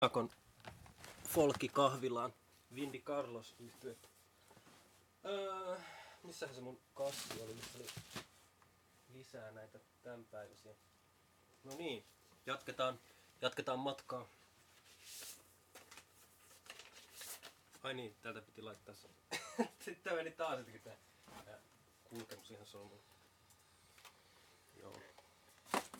Jakon folkkikahvilaan Vindy Carlos -yhtye. Missähän se mun kassi oli, missä oli lisää näitä tämänpäiväisiä. No niin, jatketaan matkaa. Ai niin, täältä piti laittaa se. Sitten meni taas jotenkin tää kulkemus ihan solmuun.